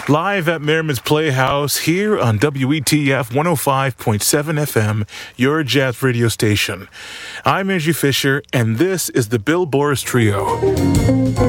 Live at Merriman's Playhouse here on WETF 105.7 FM, your jazz radio station. I'm Angie Fisher, and this is the Bill Boris Trio.